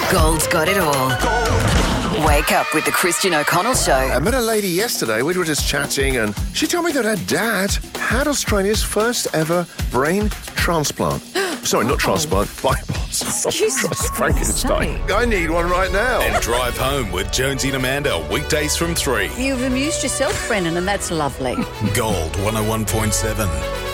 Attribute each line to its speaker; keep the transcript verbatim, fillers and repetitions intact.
Speaker 1: Gold's got it all. Wake up with the Christian O'Connell Show.
Speaker 2: I met a lady yesterday. We were just chatting, and she told me that her dad had Australia's first ever brain transplant. Sorry, not transplant, bypass.
Speaker 1: Excuse me.
Speaker 2: Frankenstein. I need one right now.
Speaker 3: And drive home with Jonesy and Amanda, weekdays from three.
Speaker 4: You've amused yourself, Brennan, and that's lovely.
Speaker 3: Gold one oh one point seven.